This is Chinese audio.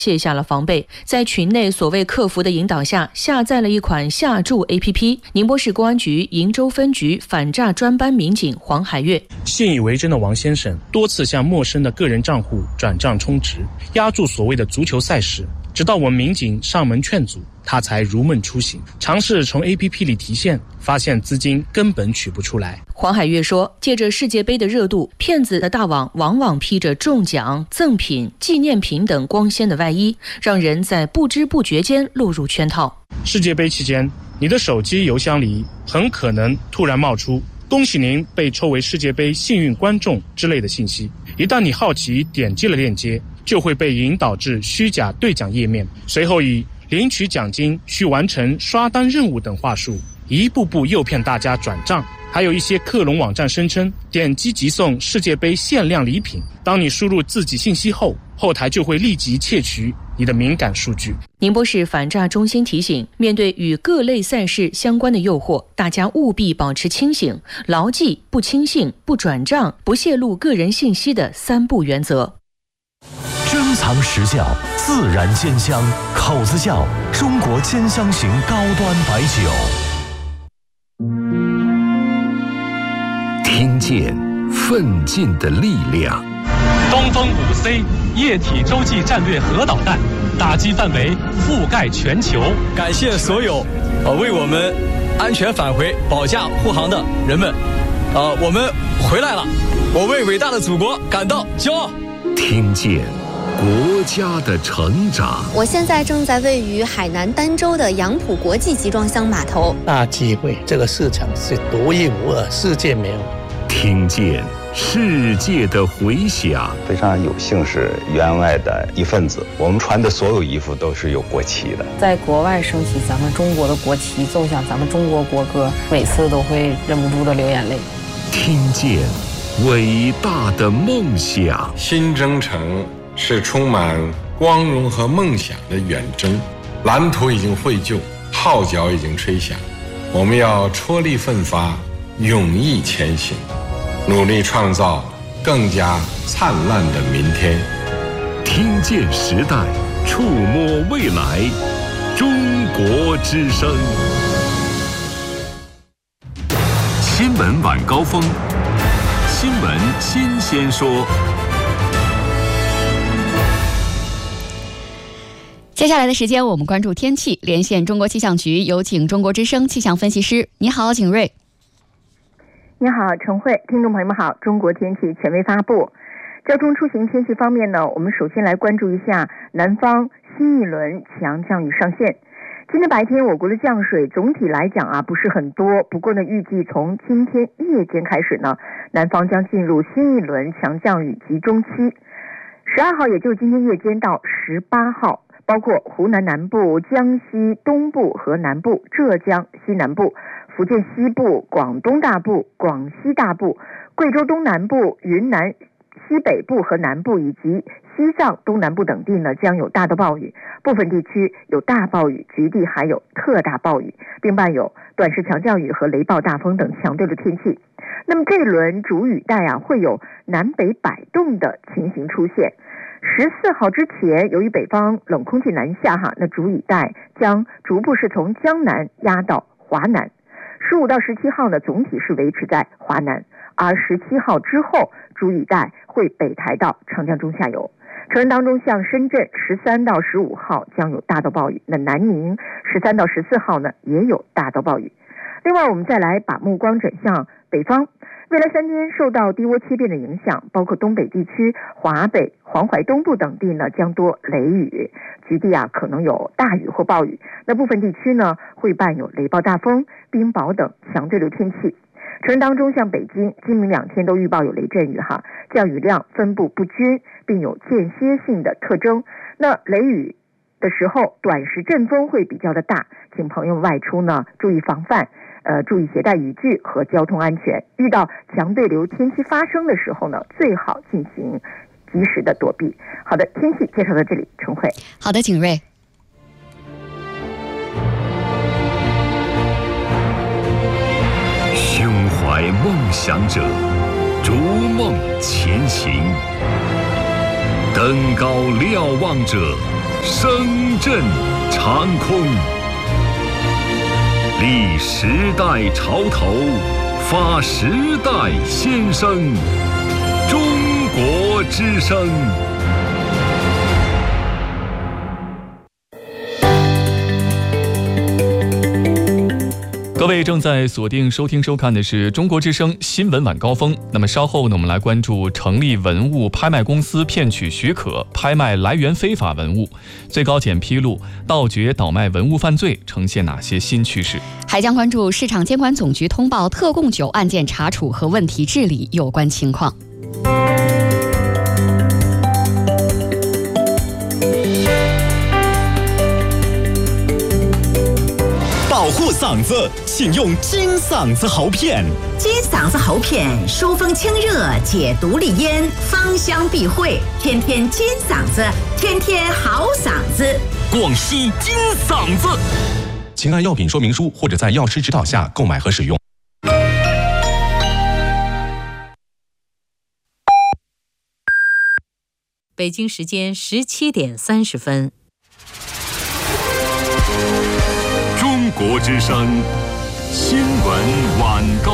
卸下了防备，在群内所谓客服的引导下，下载了一款下注 APP。宁波市公安局鄞州分局反诈专班民警黄海月， 信以为真的王先生多次向陌生的个人账户转账充值，押注所谓的足球赛事，直到我们民警上门劝阻，他才如梦初醒，尝试从 APP 里提现，发现资金根本取不出来。 黄海月说，借着世界杯的热度，骗子的大网往往披着中奖、赠品、纪念品等光鲜的外衣，让人在不知不觉间落入圈套。 世界杯期间，你的手机邮箱里很可能突然冒出恭喜您被抽为世界杯幸运观众之类的信息，一旦你好奇点击了链接，就会被引导至虚假兑奖页面，随后以领取奖金、需完成刷单任务等话术，一步步诱骗大家转账。还有一些克隆网站声称点击即送世界杯限量礼品，当你输入自己信息后，后台就会立即窃取你的敏感数据。 宁波市反诈中心提醒，面对与各类赛事相关的诱惑，大家务必保持清醒，牢记不轻信、不转账、不泄露个人信息的3不原则。 珍藏实窖，自然煎香，口子窖，中国煎香型高端白酒。 听见奋进的力量。 东风5C 液体洲际战略核导弹，打击范围覆盖全球。 感谢所有为我们安全返回保驾护航的人们。我们回来了，我为伟大的祖国感到骄傲。 听见国家的成长。 我现在正在位于海南儋州的杨浦国际集装箱码头。 大机会，这个市场是独一无二，世界没有。 听见世界的回响。 非常有幸是员外的一份子，我们穿的所有衣服都是有国旗的。 在国外升起咱们中国的国旗，奏响咱们中国国歌，每次都会忍不住的流眼泪。 听见伟大的梦想。 新征程是充满光荣和梦想的远征，蓝图已经绘就，号角已经吹响，我们要踔厉奋发，勇毅前行，努力创造更加灿烂的明天。 听见时代，触摸未来，中国之声。新闻晚高峰，新闻新鲜说。 接下来的时间，我们关注天气，连线中国气象局，有请中国之声气象分析师。你好，景睿。 你好，陈慧，听众朋友们好。中国天气权威发布。交通出行天气方面呢，我们首先来关注一下南方新一轮强降雨上线。今天白天我国的降水总体来讲不是很多，不过呢，预计从今天夜间开始呢，南方将进入新一轮强降雨集中期。12号也就是今天夜间到18号，包括湖南南部、江西东部和南部、浙江西南部、福建西部、广东大部、广西大部、贵州东南部、云南西北部和南部以及西藏东南部等地呢，将有大到暴雨，部分地区有大暴雨，局地还有特大暴雨，并伴有短时强降雨和雷暴大风等强对流天气。那么这一轮主雨带会有南北摆动的情形出现。14号之前，由于北方冷空气南下那主雨带将逐步是从江南压到华南。15到17号呢，总体是维持在华南，而17号之后，主雨带会北抬到长江中下游。成人当中，像深圳13到15号将有大到暴雨，那南宁13到14号呢也有大到暴雨。另外，我们再来把目光转向北方。未来3天受到低涡切变的影响，包括东北地区、华北、黄淮东部等地呢将多雷雨，局地可能有大雨或暴雨。那部分地区呢会伴有雷暴大风、冰雹等强对流天气。成人当中，像北京今明2天都预报有雷阵雨降雨量分布不均，并有间歇性的特征。那雷雨的时候，短时阵风会比较的大，请朋友外出呢注意防范。注意携带雨具和交通安全。遇到强对流天气发生的时候呢，最好进行及时的躲避。好的，天气介绍到这里，陈慧。 好的，景睿。 胸怀梦想者，逐梦前行；登高瞭望者， 声震长空，立时代潮头，发时代先声。中国之声。 各位正在锁定收听收看的是中国之声新闻晚高峰。那么稍后呢，我们来关注成立文物拍卖公司骗取许可，拍卖来源非法文物。最高检披露盗掘倒卖文物犯罪呈现哪些新趋势？ 还将关注市场监管总局通报特供酒案件查处和问题治理有关情况。 保护嗓子，请用金嗓子喉片。 金嗓子喉片疏风清热，解毒利咽，芳香避秽，天天金嗓子，天天好嗓子。 广西金嗓子，请按药品说明书或者在药师指导下购买和使用。 北京时间17点30分。 中国之声新闻晚高